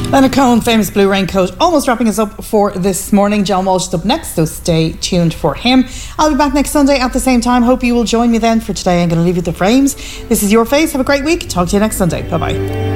Leonard Cohen, famous blue raincoat, almost wrapping us up for this morning. John Walsh is up next, so stay tuned for him. I'll be back next Sunday at the same time. Hope you will join me then. For today, I'm going to leave you with the frames. This is Your Face. Have a great week. Talk to you next Sunday. Bye bye.